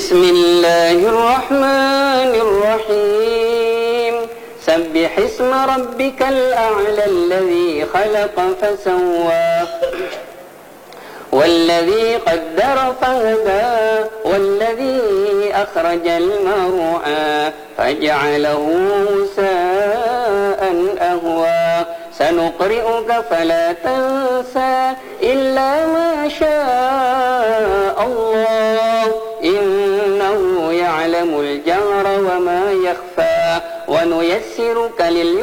بسم الله الرحمن الرحيم سبح اسم ربك الأعلى الذي خلق فسوى والذي قدر فهدى والذي أخرج المرعى فجعله غثاء أهوى سنقرئك فلا تنسى إلا ما شاء الله إنه يعلم الجهر وما يخفى ونيسرك لليسرى